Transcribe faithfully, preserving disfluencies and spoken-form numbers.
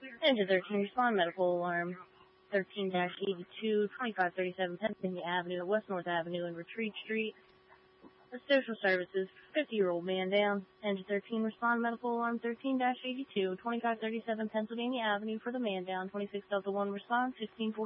Engine thirteen, respond medical alarm. thirteen eighty-two, twenty-five thirty-seven Pennsylvania Avenue, West North Avenue, and Retreat Street. The social services, fifty-year-old man down. Engine thirteen, respond medical alarm. thirteen eighty-two, twenty-five thirty-seven Pennsylvania Avenue for the man down. twenty-six Delta one, respond. sixteen forty.